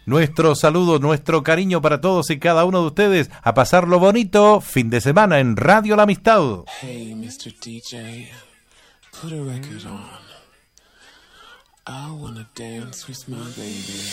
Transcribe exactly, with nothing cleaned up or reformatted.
Nuestro saludo, nuestro cariño para todos y cada uno de ustedes. A pasarlo bonito, fin de semana en Radio La Amistad. Hey, mister D J, put a record on. I wanna dance with my baby.